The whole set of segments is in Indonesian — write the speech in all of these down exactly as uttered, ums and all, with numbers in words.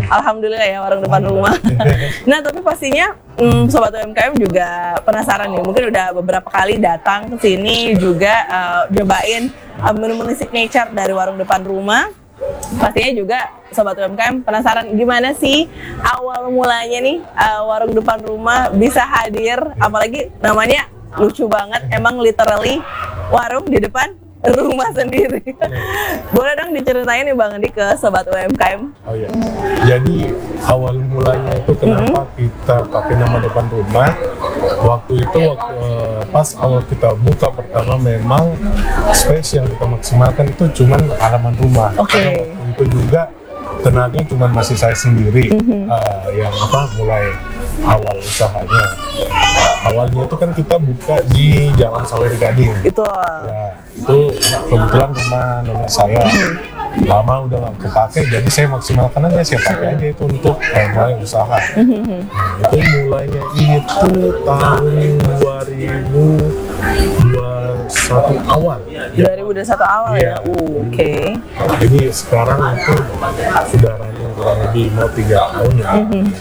Alhamdulillah ya warung depan rumah. Nah tapi pastinya hmm, sobat U M K M juga penasaran nih, mungkin udah beberapa kali datang ke sini juga uh, cobain uh, menu-menu signature dari warung depan rumah. Pastinya juga sobat U M K M penasaran gimana sih awal mulanya nih uh, warung depan rumah bisa hadir, apalagi namanya lucu banget, emang literally warung di depan rumah sendiri. Boleh dong diceritain nih Bang Andi ke sobat U M K M? Oh iya. Jadi awal mulanya itu kenapa mm-hmm. kita pakai nama depan rumah? Waktu itu waktu uh, pas awal kita buka pertama memang space yang kita maksimalkan itu cuma halaman rumah. Oke. Okay. Waktu itu juga tenaganya cuma masih saya sendiri mm-hmm. uh, yang apa mulai awal usahanya. Awalnya itu kan kita buka di Jalan Sawer Gading. Itu. Ya, itu kebetulan rumah nenek saya. Lama udah nggak kepake, jadi saya maksimalkan aja, saya pakai aja itu untuk eh, mulai usaha. Nah, itu mulainya itu tahun dua ribu dua puluh satu awal. dua ribu dua puluh satu awal ya. ya? Uh, Oke. Okay. Jadi sekarang itu sudah running kurang lebih mau tiga tahun ya.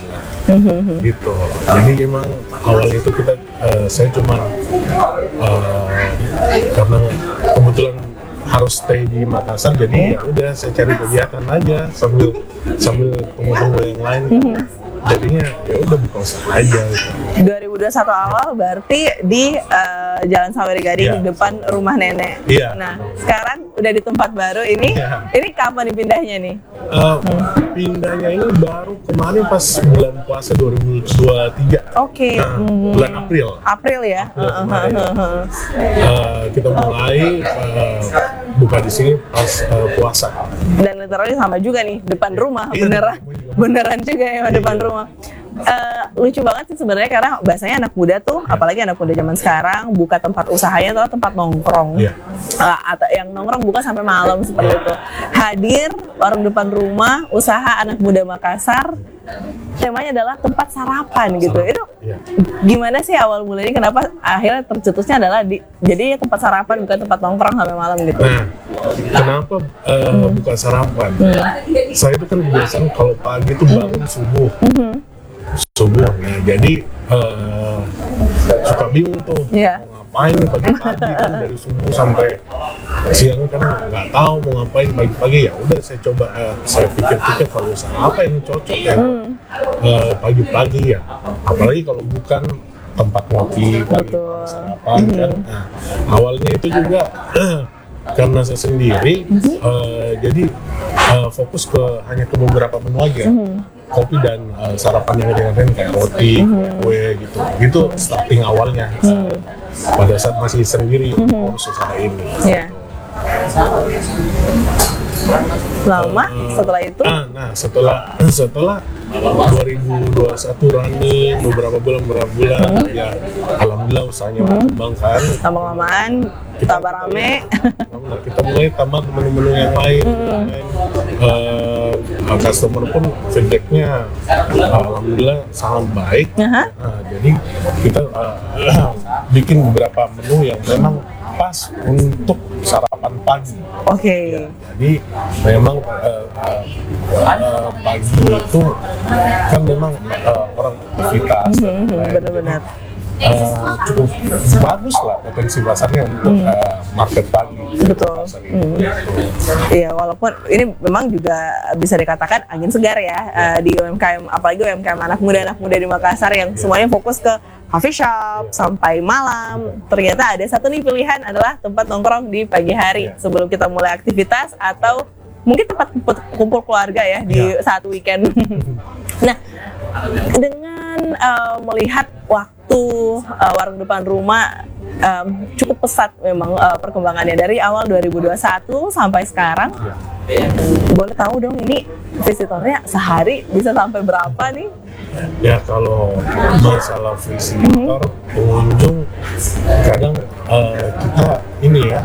Gitu. Jadi memang awal itu kita uh, saya cuma uh, karena kebetulan harus stay di Makassar, jadi ya udah saya cari kegiatan aja sambil sambil tunggu-tunggu yang lain. Jadinya ya udah buka usaha aja. dua ribu dua puluh satu awal berarti di uh, Jalan Sawer Gading, ya, depan rumah nenek. Iya. Nah sekarang udah di tempat baru ini. Ya. Ini kapan dipindahnya nih? Uh, hmm. Pindahnya ini baru kemarin pas bulan puasa dua ribu dua puluh tiga. Oke. Okay. Nah, hmm. Bulan April. April ya. April uh, uh, kita mulai uh, buka di sini pas uh, puasa. Dan literally sama juga nih depan rumah, iya, beneran, beneran juga ya iya. Depan rumah. Uh, lucu banget sih sebenarnya karena bahasanya anak muda tuh, yeah. apalagi anak muda zaman sekarang buka tempat usahanya atau tempat nongkrong, yeah. uh, atau yang nongkrong buka sampai malam seperti yeah. itu. Hadir warung depan rumah, usaha anak muda Makassar, temanya adalah tempat sarapan gitu. Sarapan. Itu yeah. gimana sih awal mulanya? Kenapa akhirnya tercetusnya adalah di, jadi tempat sarapan bukan tempat nongkrong sampai malam gitu? Nah, kenapa uh, hmm. buka sarapan? Hmm. Saya itu kan biasanya kalau pagi itu bangun subuh. Hmm. subuh, nah jadi uh, suka bingung tuh yeah. mau ngapain pagi-pagi kan dari subuh sampai siang kan nggak tahu mau ngapain pagi-pagi. Ya udah saya coba uh, saya pikir-pikir kalau usaha apa yang cocok ya mm. uh, pagi-pagi ya, apalagi kalau bukan tempat ngopi pagi sarapan mm-hmm. kan. Nah, awalnya itu juga karena saya sendiri mm-hmm. uh, jadi uh, fokus ke hanya ke beberapa menu aja. Mm-hmm. Kopi dan uh, sarapan yang ringan-ringan kayak roti, mm-hmm. kue gitu. Gitu starting awalnya. Mm-hmm. Uh, pada saat masih sendiri mm-hmm. ngurus usaha ini. Yeah. Lama uh, setelah itu? Uh, nah setelah setelah dua ribu dua puluh satu running beberapa bulan beberapa bulan mm-hmm. ya alhamdulillah usahanya berkembang mm-hmm. kan. Lama-lamaan kita rame. Nah, kita mulai tambah menu-menu yang lain. Mm-hmm. Uh, customer pun feedbacknya alhamdulillah sangat baik. Uh-huh. Nah, jadi kita uh, bikin beberapa menu yang memang pas untuk sarapan pagi. Oke. Okay. Ya, jadi memang uh, uh, uh, pagi itu kan memang uh, orang aktivitas. Mm-hmm, benar-benar. Uh, cukup bagus lah potensi pasarnya untuk hmm. uh, market pagi. Betul. Iya, hmm. walaupun ini memang juga bisa dikatakan angin segar ya, yeah. uh, di U M K M, apalagi U M K M anak muda anak muda di Makassar yang yeah. semuanya fokus ke coffee shop yeah. sampai malam. Yeah. Ternyata ada satu nih pilihan adalah tempat nongkrong di pagi hari yeah. sebelum kita mulai aktivitas atau mungkin tempat kumpul keluarga ya di yeah. saat weekend. Nah, dengan uh, melihat waktu uh, warung depan rumah um, cukup pesat memang uh, perkembangannya dari awal dua ribu dua puluh satu sampai sekarang. Ya. Boleh tahu dong ini visitornya sehari bisa sampai berapa nih? Ya kalau masalah visitor mm-hmm. pengunjung kadang uh, kita ini ya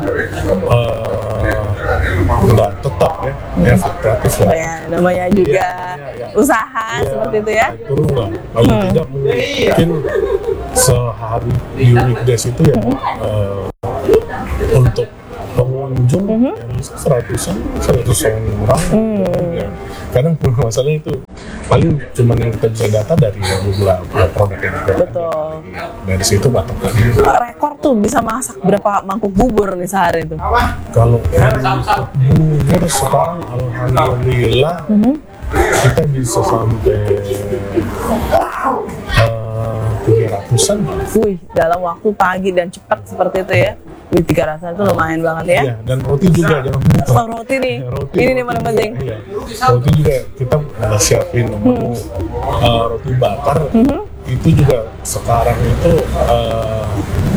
nggak uh, tetap ya, ya fluktuatif lah. Oh ya, namanya juga ya, ya, ya. usaha ya, seperti itu ya. Turun lah, paling hmm. tidak mungkin sehari di weekdays itu ya hmm. uh, untuk pengunjung mm-hmm. yang seratusan, seratusan orang. Mm. Ya. Kadang masalahnya itu paling cuman yang kita bisa data dari beberapa produk yang kita Betul. dari situ patokan. Rekor tuh bisa masak berapa mangkuk bubur nih sehari tuh? Kalau untuk bubur sekarang alhamdulillah Mhm. kita bisa sampai uh, tiga ratusan. Wih, dalam waktu pagi dan cepat seperti itu ya. Wih, tiga ratusan itu lumayan banget ya. Iya, dan roti juga jangan lupa. Oh, roti nih. Ya, roti, Ini roti nih paling juga, penting. iya. Roti juga kita uh, siapin menu uh, roti bakar. Mhm. Itu juga sekarang itu uh,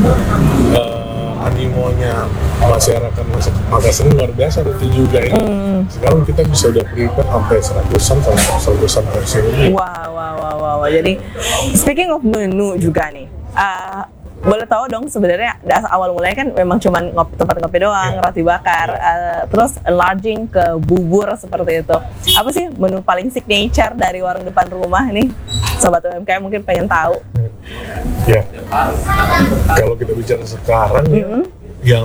uh, animonya masyarakat Makassar luar biasa roti juga ini. Hmm. Sekarang kita bisa udah prepare sampai seratusan sampai seratusan versi ini. Wah, wah, wah, wah, wah. Jadi, speaking of menu juga nih, uh, boleh tahu dong sebenarnya das- awal mulanya kan memang cuman ngopi, tempat ngopi doang, Iya. roti bakar, uh, terus enlarging ke bubur seperti itu. Apa sih menu paling signature dari warung depan rumah nih? Sobat U M K M mungkin pengen tahu. Ya, kalau kita bicara sekarang ya, Mhm. yang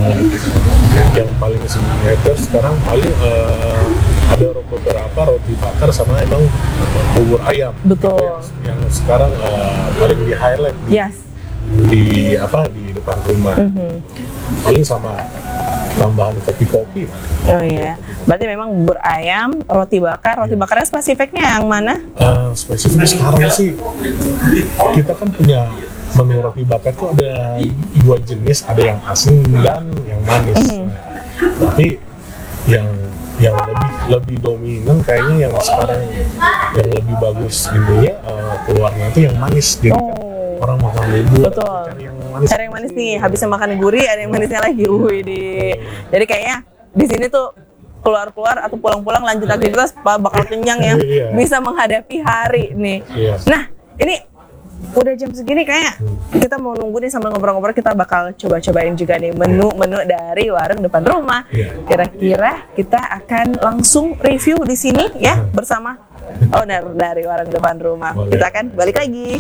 yang paling signature sekarang paling uh, ada beberapa roti bakar sama emang bubur ayam. Betul. Yang sekarang uh, paling di highlight di, Yes. di apa di depan rumah. Mhm. Paling sama tambahan kopi-kopi. Oh iya. Berarti memang bubur ayam, roti bakar, roti bakarnya spesifiknya yang mana? Uh, spesifik sekarang sih kita kan punya menu roti bakar tuh ada dua jenis, ada yang asin dan yang manis. Mhm. Nah, tapi yang yang lebih lebih dominan kayaknya yang sekarang yang lebih bagus ini ya uh, keluarnya itu yang manis. Jadi kan Oh. orang makan bubur Betul. cari yang manis. Cari yang manis nih, habisnya makan gurih, ada yang manisnya lagi. Wih, di. Jadi kayaknya di sini tuh keluar-keluar atau pulang-pulang lanjut aktivitas pa- bakal kenyang ya, Iya. bisa menghadapi hari nih. Iya. Nah, ini udah jam segini kayak kita mau nunggu nih sambil ngobrol-ngobrol, kita bakal coba-cobain juga nih menu-menu dari warung depan rumah. Iya. Kira-kira kita akan langsung review di sini ya bersama owner dari warung depan rumah. Boleh. Kita akan balik lagi.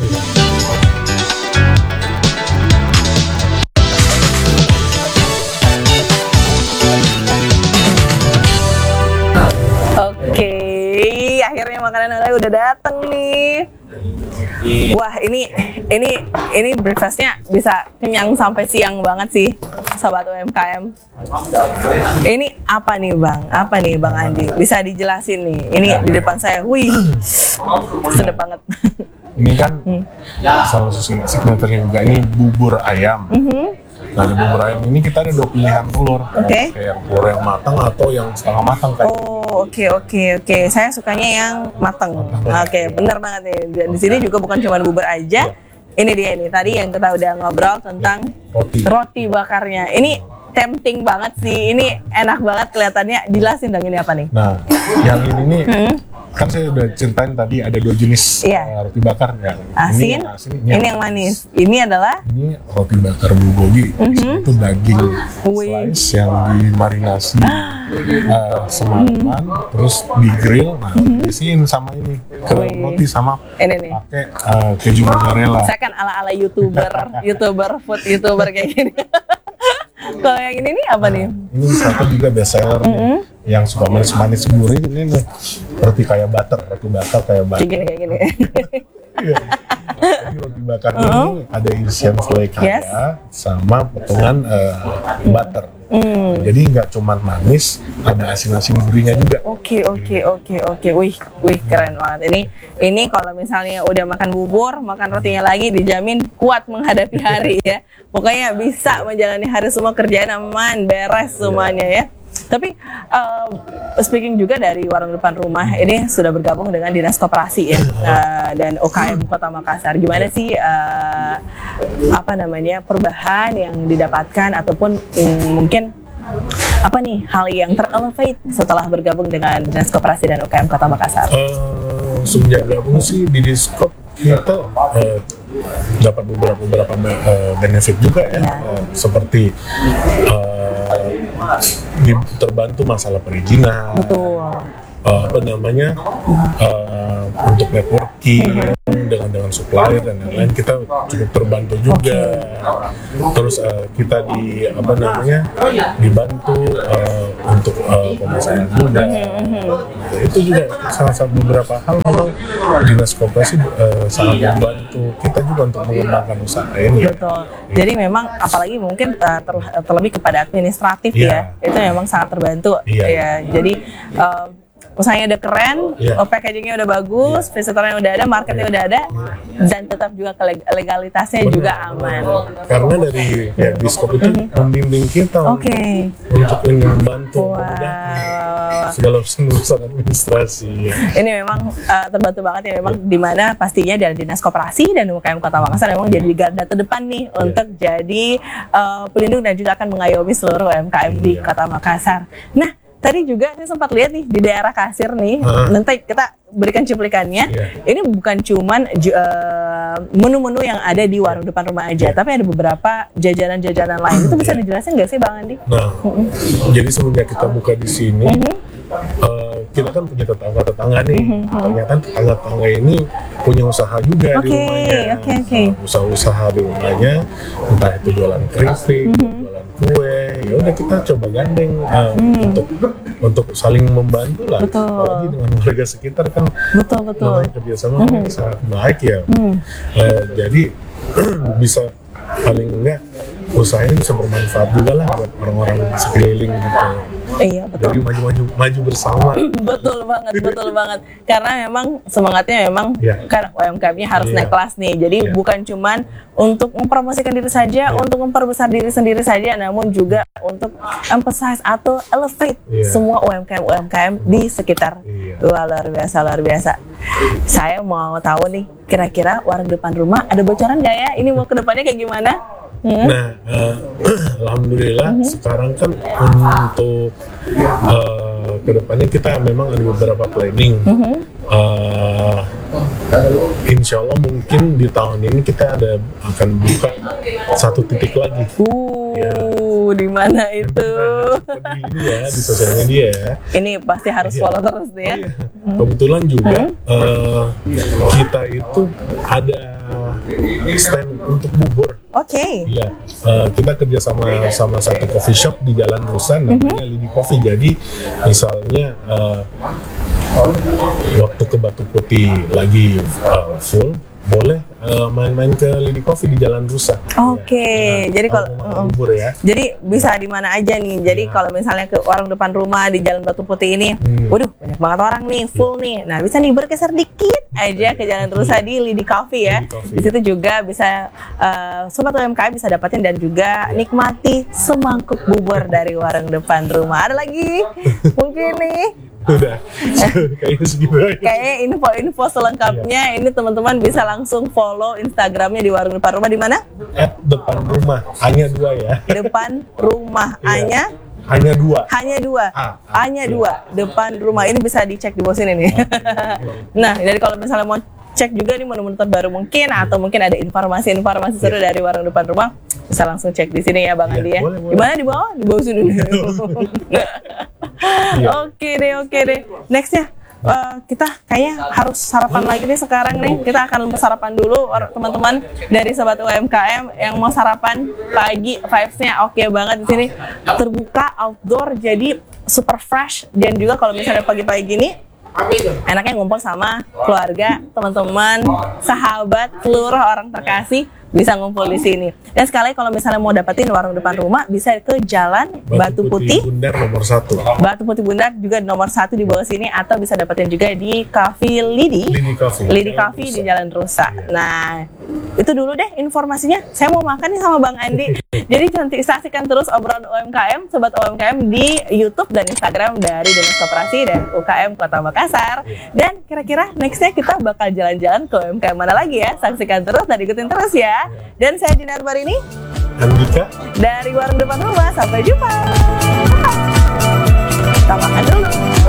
Oke, akhirnya makanan oleh udah dateng nih. Wah, ini ini ini breakfastnya bisa kenyang sampai siang banget sih, sobat U M K M. Ini apa nih bang? Apa nih bang Andi? Bisa dijelasin nih? Ini di depan saya, wih, sedap banget. Ini kan salah satu signaturenya juga ini bubur ayam. Nah di bubur ayam ini kita ada dua pilihan telur, Oke. kayak telur yang matang atau yang setengah matang kayak. Oh, oke oke oke. Saya sukanya yang mateng. Oke, bener banget nih. Dan di sini juga bukan cuma bubur aja. Ini dia nih. Tadi yang kita udah ngobrol tentang Roti. roti bakarnya. Ini tempting banget sih. Ini enak banget kelihatannya. Jelasin dong ini apa nih? Nah yang ini nih kan saya udah ceritain tadi ada dua jenis Iya. uh, roti bakar ya. Asin. Ini yang asin, Ini yang manis. Ini adalah Ini roti bakar bulgogi, itu daging Wih. slice yang dimarinasi uh, semalaman, terus di grill, nah diisiin sama ini ke Wih. roti sama ini nih. pakai uh, keju mozzarella. Saya kan ala-ala YouTuber, YouTuber food YouTuber kayak gini. Kalau yang ini nih apa nih? Ini satu juga best seller nih, yang suka manis-manis gurih ini nih roti kayak butter, roti bakar kayak Kayak butter. gini kayak gini. Iya. Jadi roti bakar ini ada isian selai kaya Yes. sama potongan uh, butter. Hmm. Jadi nggak cuma manis, ada asin-asin gurihnya juga. Oke oke oke oke, wih wih keren banget. Ini ini kalau misalnya udah makan bubur, makan rotinya lagi dijamin kuat menghadapi hari ya. Pokoknya bisa menjalani hari semua, kerjaan aman, beres semuanya ya. Tapi uh, speaking juga dari warung depan rumah, ini sudah bergabung dengan Dinas Koperasi ya uh, dan U K M Kota Makassar. Gimana sih uh, apa namanya perubahan yang didapatkan ataupun um, mungkin apa nih hal yang terelevate setelah bergabung dengan Dinas Koperasi dan U K M Kota Makassar? Uh, semenjak gabung sih di Diskop kita uh, dapat beberapa beberapa uh, benefit juga ya, Ya. Uh, seperti uh, di, terbantu masalah perizinan, Betul. uh, apa namanya uh, untuk networking, dengan dengan supplier dan lain-lain, kita cukup terbantu juga. Terus uh, kita di apa namanya dibantu uh, untuk uh, pemasaran muda. Nah, itu juga salah satu beberapa hal memang dinas koperasi uh, sangat membantu kita juga untuk mengembangkan usaha ini. Betul. Jadi memang apalagi mungkin uh, ter- terlebih kepada administratif yeah. ya, itu memang sangat terbantu. Yeah. Ya, jadi uh, usahanya udah keren, yeah. packagingnya udah bagus, yeah. visitornya udah ada, marketnya yeah. udah ada, yeah. dan tetap juga legalitasnya Benar. juga aman. Karena dari ya, Diskop itu mm-hmm. membimbing kita okay. untuk membantu wow. segala urusan administrasi. Ya. Ini memang uh, terbantu banget ya, memang yeah. dimana pastinya dari Dinas Koperasi dan U K M Kota Makassar memang jadi garda terdepan nih yeah. untuk jadi uh, pelindung dan juga akan mengayomi seluruh U M K M yeah. di Kota Makassar. Nah, tadi juga saya sempat lihat nih di daerah Kasir nih, uh. nanti kita berikan cuplikannya. Yeah. Ini bukan cuman uh, menu-menu yang ada di warung depan rumah aja, yeah. tapi ada beberapa jajanan-jajanan lain. Itu bisa dijelasin nggak sih Bang Andi? Nah, mm-hmm. jadi semenjak kita buka di sini, mm-hmm. uh, kita kan punya tetangga-tetangga nih. Mm-hmm. Ternyata tetangga-tetangga ini punya usaha juga okay. di rumahnya. Okay, okay. Uh, usaha-usaha di rumahnya, entah itu jualan keripik, mm-hmm. jualan kue. Ya udah kita coba gandeng uh, mm. untuk untuk saling membantu lah. Betul. Apalagi dengan warga sekitar kan. Betul betul. Kerjasama mm-hmm. sangat baik ya. Mm. Uh, jadi bisa paling enggak usaha ini bisa bermanfaat juga lah buat orang-orang sekeliling gitu. Iya betul. Jadi maju-maju maju bersama. Betul banget, betul banget. Karena memang semangatnya memang yeah. kan U M K M-nya harus yeah. naik kelas nih. Jadi yeah. bukan cuman untuk mempromosikan diri saja, yeah. untuk memperbesar diri sendiri saja, namun juga untuk emphasize atau elevate yeah. semua U M K M U M K M di sekitar. Yeah. Wah, luar biasa, luar biasa. Saya mau tahu nih, kira-kira warung depan rumah ada bocoran nggak ya? Ini mau ke depannya kayak gimana? Hmm. Nah, uh, alhamdulillah hmm. sekarang kan untuk uh, kedepannya kita memang ada beberapa planning. Hmm. Uh, insya Allah mungkin di tahun ini kita ada akan buka satu titik lagi. Uh, ya. Di mana itu? Di ini ya, di sosial media ya. Ini pasti harus follow ya. terus ya. Iya. Kebetulan juga hmm. uh, kita itu ada stand untuk bubur. Oke. Okay. Iya, uh, kita kerja sama sama satu coffee shop di Jalan Rusan namanya mm-hmm. Lidi Coffee. Jadi misalnya uh, waktu ke Batu Putih lagi uh, full, boleh uh, main-main ke Lidi Coffee di Jalan Rusa. Oke, okay. ya, jadi kalau uh, ya. Jadi bisa di mana aja nih. Jadi ya. Kalau misalnya ke warung depan rumah di Jalan Batu Putih ini, hmm. waduh banyak banget orang nih, full ya. nih. Nah bisa nih bergeser dikit aja ke Jalan Rusa di Lidi Coffee ya. Lidi Coffee, di situ ya. juga bisa uh, sobat U M K M bisa dapatin dan juga ya. nikmati semangkuk bubur dari warung depan rumah. Ada lagi mungkin nih. Udah, kayaknya segitu aja. Kayaknya info-info selengkapnya iya. ini teman-teman bisa langsung follow Instagramnya di warung depan rumah di mana? At depan rumah, hanya dua ya. Depan rumah, hanya hanya dua. Hanya dua, ah, hanya iya. dua. Depan rumah ini bisa dicek di bawah sini nih. Okay. Nah, jadi kalau misalnya mau cek juga nih menu-menu terbaru mungkin yeah. atau mungkin ada informasi-informasi seru yeah. dari warung depan rumah, bisa langsung cek di sini ya Bang yeah, Andi ya. Di mana di bawah? Di bawah sini. yeah. Oke deh, oke deh. Nextnya uh, kita kayaknya harus sarapan lagi nih sekarang nih. Kita akan sarapan dulu teman-teman dari sobat U M K M yang mau sarapan pagi. Vibes-nya oke okay banget di sini. Terbuka, outdoor, jadi super fresh. Dan juga kalau misalnya pagi-pagi gini enaknya ngumpul sama keluarga, teman-teman, sahabat, seluruh orang terkasih bisa ngumpul di sini. Dan sekali kalau misalnya mau dapetin warung depan rumah bisa ke Jalan Batu, Batu Putih, Putih Bundar nomor satu. Batu Putih Bundar juga nomor satu di bawah sini, atau bisa dapetin juga di Cafe Lidi. Lidi Coffee. Lidi Coffee di Jalan Rusa. Iya. Nah, itu dulu deh informasinya. Saya mau makan nih sama Bang Andi. Jadi nanti saksikan terus obrolan U M K M, sobat U M K M di YouTube dan Instagram dari Dinas Koperasi dan U K M Kota Makassar. Iya. Dan kira-kira nextnya kita bakal jalan-jalan ke U M K M mana lagi ya? Saksikan terus dan ikutin terus ya. Dan saya Dinar Barini, Andika dari warung depan rumah. Sampai jumpa. Kita makan dulu.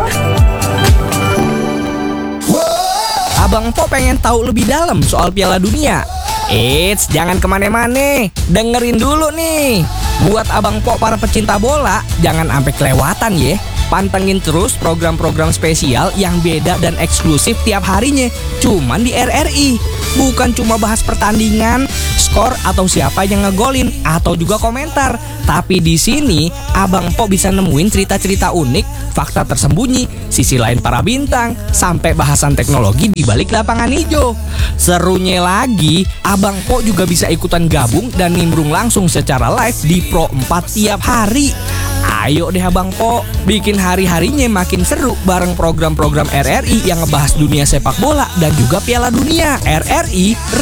Abang Po pengen tahu lebih dalam soal Piala Dunia? Eits, jangan kemana-mana. Dengerin dulu nih. Buat Abang Po para pecinta bola, jangan sampai kelewatan ya. Pantengin terus program-program spesial yang beda dan eksklusif tiap harinya. Cuman di R R I. Bukan cuma bahas pertandingan, skor atau siapa yang ngegolin atau juga komentar. Tapi di sini Abang Po bisa nemuin cerita-cerita unik, fakta tersembunyi, sisi lain para bintang, sampai bahasan teknologi di balik lapangan hijau. Serunya lagi, Abang Po juga bisa ikutan gabung dan nimbrung langsung secara live di Pro empat tiap hari. Ayo deh Abang Po, bikin hari-harinya makin seru bareng program-program R R I yang ngebahas dunia sepak bola dan juga Piala Dunia. R R I